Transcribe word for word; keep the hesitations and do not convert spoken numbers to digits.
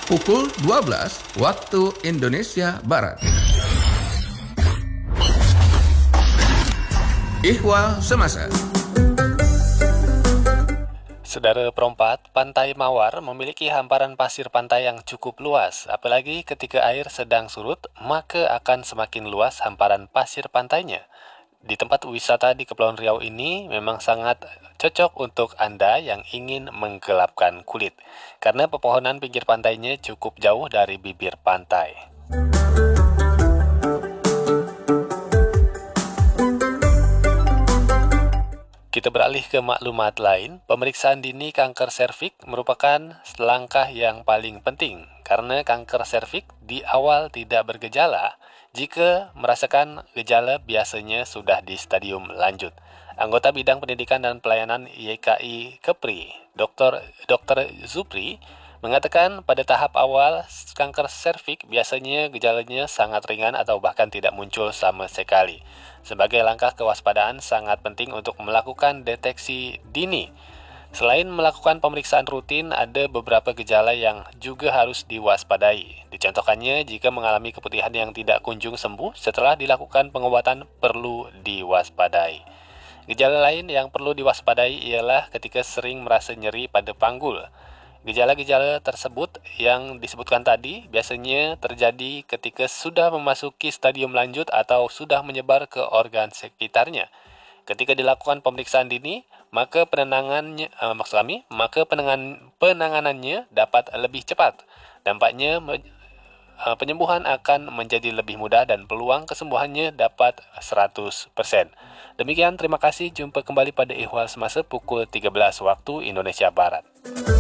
pukul dua belas waktu Indonesia Barat. Ihwal Semasa. Saudara perempat, Pantai Mawar memiliki hamparan pasir pantai yang cukup luas. Apalagi ketika air sedang surut, maka akan semakin luas hamparan pasir pantainya. Di tempat wisata di Kepulauan Riau ini memang sangat cocok untuk Anda yang ingin menggelapkan kulit, karena pepohonan pinggir pantainya cukup jauh dari bibir pantai. Kita beralih ke maklumat lain. Pemeriksaan dini kanker serviks merupakan langkah yang paling penting karena kanker serviks di awal tidak bergejala. Jika merasakan gejala biasanya sudah di stadium lanjut. Anggota Bidang Pendidikan dan Pelayanan Y K I Kepri, Dr. Dr. Zupri, mengatakan pada tahap awal kanker serviks biasanya gejalanya sangat ringan atau bahkan tidak muncul sama sekali. Sebagai langkah kewaspadaan sangat penting untuk melakukan deteksi dini. Selain melakukan pemeriksaan rutin, ada beberapa gejala yang juga harus diwaspadai. Dicontohkannya, jika mengalami keputihan yang tidak kunjung sembuh setelah dilakukan pengobatan perlu diwaspadai. Gejala lain yang perlu diwaspadai ialah ketika sering merasa nyeri pada panggul. Gejala-gejala tersebut yang disebutkan tadi biasanya terjadi ketika sudah memasuki stadium lanjut atau sudah menyebar ke organ sekitarnya. Ketika dilakukan pemeriksaan dini, maka penanganannya, eh, maksud kami, maka penangan, penanganannya dapat lebih cepat. Dampaknya eh, penyembuhan akan menjadi lebih mudah dan peluang kesembuhannya dapat seratus persen. Demikian, terima kasih. Jumpa kembali pada Ihwal Semasa pukul tiga belas waktu Indonesia Barat.